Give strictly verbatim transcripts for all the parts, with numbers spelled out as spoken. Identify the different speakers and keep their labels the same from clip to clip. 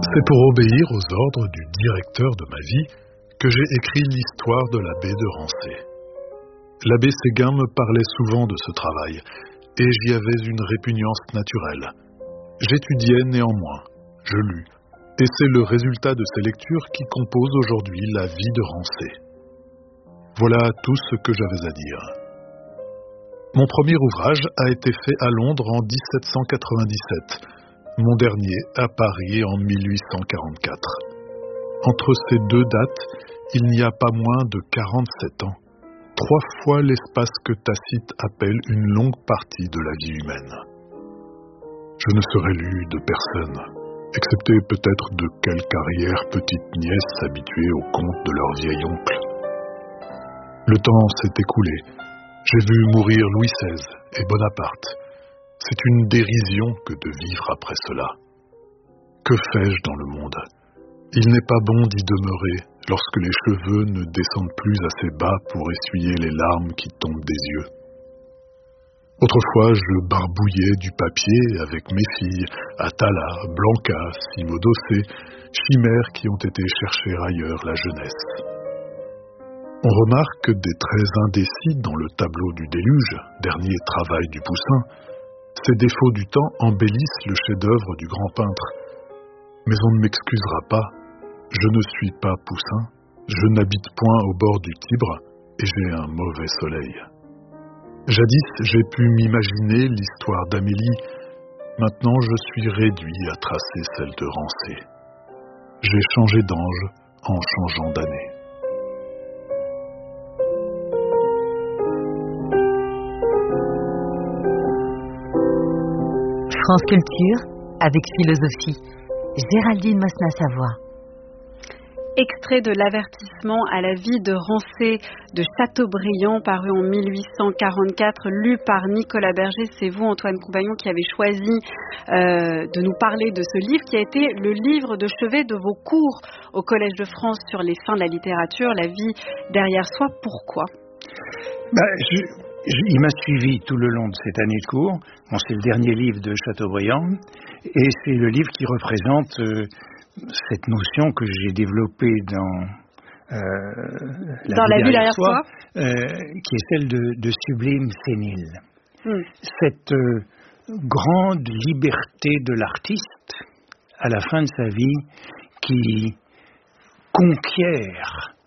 Speaker 1: C'est pour obéir aux ordres du directeur de ma vie que j'ai écrit l'histoire de l'abbé de Rancé. L'abbé Séguin me parlait souvent de ce travail, et j'y avais une répugnance naturelle. J'étudiais néanmoins, je lus, et c'est le résultat de ces lectures qui compose aujourd'hui la vie de Rancé. Voilà tout ce que j'avais à dire. Mon premier ouvrage a été fait à Londres en dix-sept cent quatre-vingt-dix-sept, mon dernier à Paris en mille huit cent quarante-quatre. Entre ces deux dates, il n'y a pas moins de quarante-sept ans, trois fois l'espace que Tacite appelle une longue partie de la vie humaine. Je ne serai lu de personne, excepté peut-être de quelques arrière petites nièces habituées aux contes de leur vieil oncle. Le temps s'est écoulé. J'ai vu mourir Louis seize et Bonaparte. C'est une dérision que de vivre après cela. Que fais-je dans le monde ? Il n'est pas bon d'y demeurer lorsque les cheveux ne descendent plus assez bas pour essuyer les larmes qui tombent des yeux. Autrefois, je barbouillais du papier avec mes filles, Atala, Blanca, Simodocée, chimères qui ont été chercher ailleurs la jeunesse. On remarque des traits indécis dans le tableau du déluge, dernier travail du Poussin. Ces défauts du temps embellissent le chef-d'œuvre du grand peintre. Mais on ne m'excusera pas, je ne suis pas Poussin, je n'habite point au bord du Tibre et j'ai un mauvais soleil. Jadis, j'ai pu m'imaginer l'histoire d'Amélie, maintenant je suis réduit à tracer celle de Rancé. J'ai changé d'ange en changeant d'année.
Speaker 2: France Culture, avec philosophie. Géraldine Mosna-Savoie.
Speaker 3: Extrait de l'avertissement à la vie de Rancé de Chateaubriand, paru en mille huit cent quarante-quatre, lu par Nicolas Berger. C'est vous, Antoine Compagnon, qui avez choisi euh, de nous parler de ce livre, qui a été le livre de chevet de vos cours au Collège de France sur les fins de la littérature, la vie derrière soi. Pourquoi ?
Speaker 4: bah, je... Il m'a suivi tout le long de cette année de cours. Bon, c'est le dernier livre de Chateaubriand et c'est le livre qui représente euh, cette notion que j'ai développée dans, euh, la,
Speaker 3: dans
Speaker 4: vie
Speaker 3: la vie derrière
Speaker 4: soi,
Speaker 3: soi.
Speaker 4: Euh, qui est celle de, de sublime sénile. Hmm. Cette euh, grande liberté de l'artiste à la fin de sa vie qui conquiert,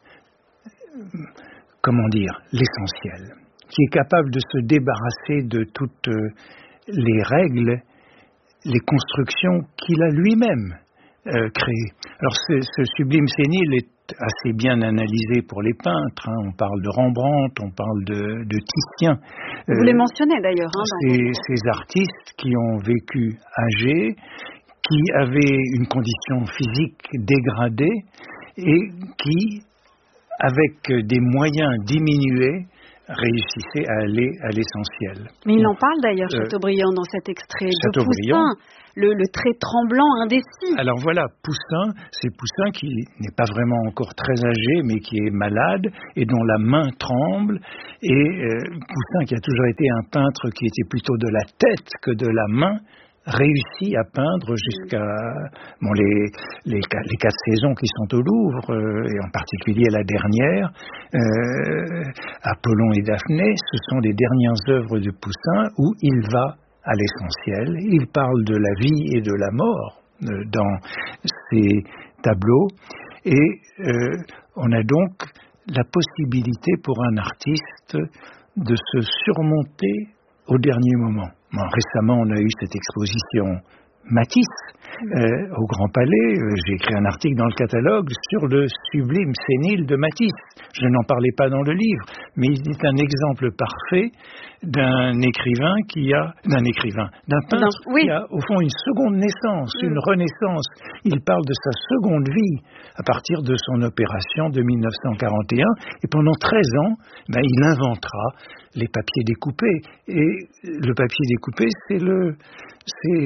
Speaker 4: comment dire, l'essentiel, qui est capable de se débarrasser de toutes les règles, les constructions qu'il a lui-même euh, créées. Alors ce, ce sublime sénile est assez bien analysé pour les peintres. Hein. On parle de Rembrandt, on parle de, de Titien.
Speaker 3: Vous euh, les mentionnez d'ailleurs. Hein,
Speaker 4: ces, ces artistes qui ont vécu âgés, qui avaient une condition physique dégradée et qui, avec des moyens diminués, réussissait à aller à l'essentiel.
Speaker 3: Mais il en parle d'ailleurs, Chateaubriand, euh, dans cet extrait de Poussin, le, le trait tremblant, indécis.
Speaker 4: Alors voilà, Poussin, c'est Poussin qui n'est pas vraiment encore très âgé, mais qui est malade et dont la main tremble. Et euh, Poussin, qui a toujours été un peintre qui était plutôt de la tête que de la main, réussit à peindre jusqu'à bon, les, les, les quatre saisons qui sont au Louvre, euh, et en particulier la dernière, euh, Apollon et Daphné, ce sont les dernières œuvres de Poussin où il va à l'essentiel. Il parle de la vie et de la mort euh, dans ses tableaux, et euh, on a donc la possibilité pour un artiste de se surmonter au dernier moment. Bon, récemment, on a eu cette exposition Matisse euh, au Grand Palais. Euh, j'ai écrit un article dans le catalogue sur le sublime sénile de Matisse. Je n'en parlais pas dans le livre, mais il est un exemple parfait d'un écrivain qui a, d'un écrivain, d'un peintre non, oui. qui a au fond une seconde naissance, mmh. une renaissance. Il parle de sa seconde vie à partir de son opération de mille neuf cent quarante et un, et pendant treize ans, ben, il inventera les papiers découpés. Et le papier découpé, c'est le, c'est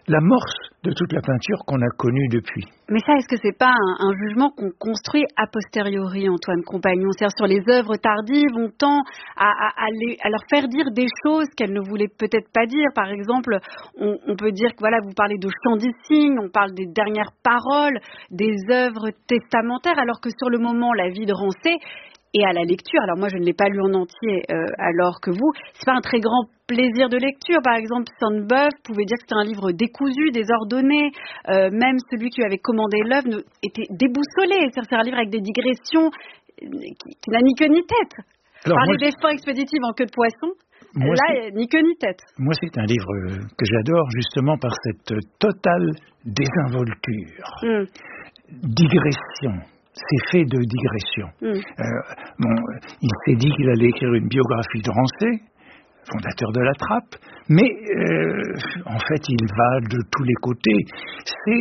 Speaker 4: l'amorce de toute la peinture qu'on a connue depuis.
Speaker 3: Mais ça, est-ce que c'est pas un, un jugement qu'on construit a posteriori, Antoine Compagnon? C'est-à-dire sur les œuvres tardives, on tend à, à, à, les, à leur faire dire des choses qu'elles ne voulaient peut-être pas dire. Par exemple, on, on peut dire que voilà, vous parlez de chant des cygnes, on parle des dernières paroles, des œuvres testamentaires, alors que sur le moment, la vie de Rancé, et à la lecture, alors moi je ne l'ai pas lu en entier euh, alors que vous, c'est pas un très grand plaisir de lecture. Par exemple, Sainte-Beuve pouvait dire que c'était un livre décousu, désordonné, euh, même celui qui lui avait commandé l'œuvre était déboussolé, c'est un livre avec des digressions qui, qui n'a ni queue ni tête. Alors parler moi, des fins expéditives en queue de poisson, moi, là, ni queue ni tête.
Speaker 4: Moi, c'est un livre que j'adore justement par cette totale désinvolture, mm. digression. C'est fait de digression. Mm. Euh, bon, il s'est dit qu'il allait écrire une biographie de Rancé, fondateur de la Trappe, mais euh, en fait, il va de tous les côtés. C'est,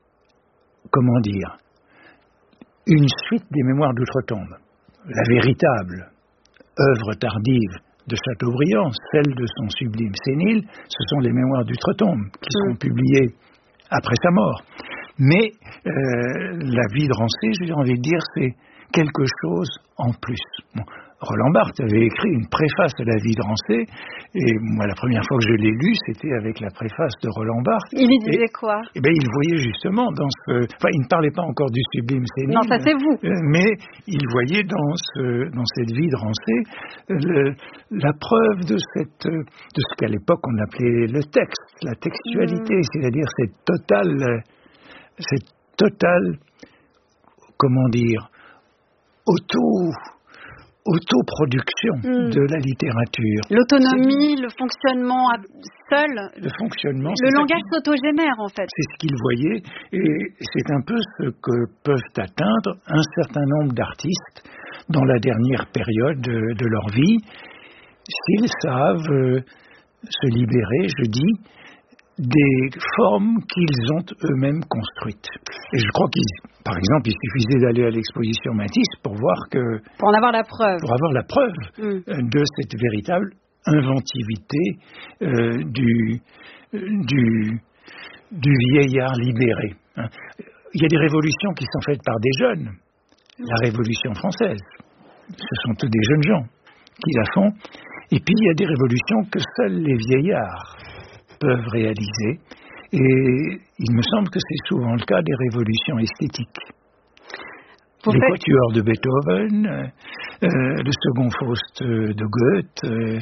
Speaker 4: comment dire, une suite des Mémoires d'Outre-Tombe. La véritable œuvre tardive de Chateaubriand, celle de son sublime Sénile, ce sont les Mémoires d'Outre-Tombe qui mm. seront publiées après sa mort. Mais euh, la vie de Rancé, j'ai envie de dire, c'est quelque chose en plus. Bon, Roland Barthes avait écrit une préface à la vie de Rancé, et moi, la première fois que je l'ai lu, c'était avec la préface de Roland Barthes.
Speaker 3: Il y disait et, quoi
Speaker 4: Eh bien, il voyait justement dans ce... Enfin, il ne parlait pas encore du sublime Sénile.
Speaker 3: Non, ça c'est vous.
Speaker 4: Mais il voyait dans, ce, dans cette vie de Rancé le, la preuve de, cette, de ce qu'à l'époque on appelait le texte, la textualité, mmh. c'est-à-dire cette totale... cette totale, comment dire, auto, autoproduction mmh. de la littérature.
Speaker 3: L'autonomie, c'est, le fonctionnement seul.
Speaker 4: Le fonctionnement.
Speaker 3: Le langage s'autogénère, en fait.
Speaker 4: C'est ce qu'il voyait, et c'est un peu ce que peuvent atteindre un certain nombre d'artistes dans la dernière période de, de leur vie, s'ils savent euh, se libérer, je dis, des formes qu'ils ont eux-mêmes construites. Et je crois qu'il, par exemple, il suffisait d'aller à l'exposition Matisse pour voir que...
Speaker 3: Pour en avoir la preuve.
Speaker 4: Pour avoir la preuve mm. de cette véritable inventivité euh, du, du, du vieillard libéré. Hein. Il y a des révolutions qui sont faites par des jeunes. La Révolution française, ce sont tous des jeunes gens qui la font. Et puis il y a des révolutions que seuls les vieillards peuvent réaliser, et il me semble que c'est souvent le cas des révolutions esthétiques. Pour les fait... quatuors de Beethoven, euh, le second Faust de Goethe, euh,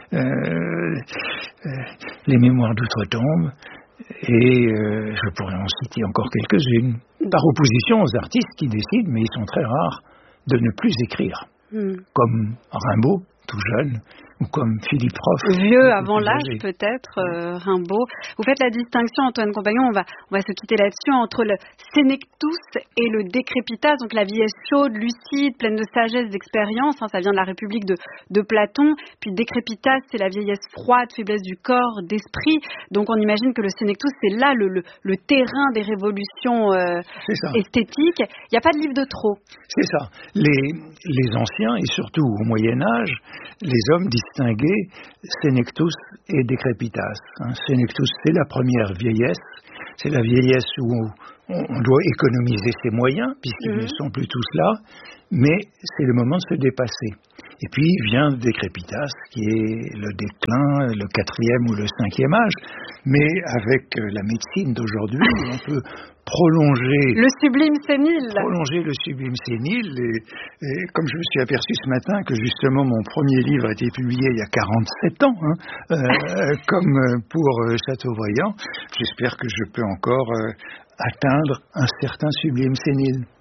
Speaker 4: euh, les Mémoires d'Outre-Tombe, et euh, je pourrais en citer encore quelques-unes, par opposition aux artistes qui décident, mais ils sont très rares, de ne plus écrire, mm. comme Rimbaud, tout jeune, ou comme Philippe Roth.
Speaker 3: Vieux avant l'âge, peut-être, euh, Rimbaud. Vous faites la distinction, Antoine Compagnon, on va, on va se quitter là-dessus, entre le sénectus et le décrépitas, donc la vieillesse chaude, lucide, pleine de sagesse, d'expérience, hein, ça vient de la République de, de Platon, puis décrépitas, c'est la vieillesse froide, faiblesse du corps, d'esprit, donc on imagine que le sénectus, c'est là le, le, le terrain des révolutions euh, esthétiques. Il n'y a pas de livre de trop.
Speaker 4: C'est ça. Les, les anciens, et surtout au Moyen-Âge, les hommes distinguaient sénectus et décrépitas. Hein. Sénectus, c'est la première vieillesse, c'est la vieillesse où on, on doit économiser ses moyens, puisqu'ils mmh. ne sont plus tous là, mais c'est le moment de se dépasser. Et puis vient décrépitas, qui est le déclin, le quatrième ou le cinquième âge, mais avec la médecine d'aujourd'hui, on peut prolonger
Speaker 3: le sublime sénile.
Speaker 4: Prolonger le sublime sénile. Et, et comme je me suis aperçu ce matin que justement mon premier livre a été publié il y a quarante-sept ans, hein, euh, comme pour Chateaubriand, j'espère que je peux encore euh, atteindre un certain sublime sénile.